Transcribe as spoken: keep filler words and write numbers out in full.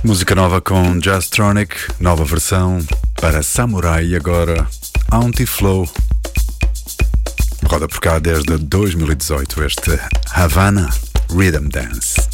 Música nova com Jazztronic, nova versão para Samurai e agora Anti-Flow. Roda por cá desde dois mil e dezoito este Havana Rhythm Dance.